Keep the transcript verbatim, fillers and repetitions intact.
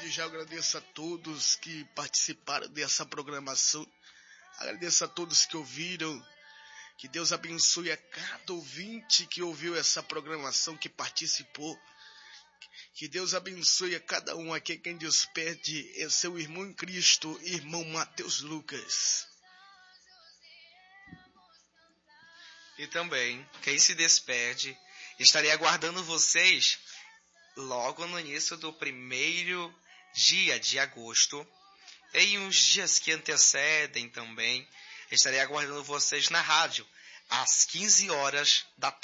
desde já agradeço a todos que participaram dessa programação. Agradeço a todos que ouviram. Que Deus abençoe a cada ouvinte que ouviu essa programação, que participou. Que Deus abençoe a cada um aqui. Quem Deus pede é seu irmão em Cristo, irmão Mateus Lucas. E também, quem se despede, estarei aguardando vocês logo no início do primeiro dia de agosto. Em uns dias que antecedem também, estarei aguardando vocês na rádio, às quinze horas da tarde.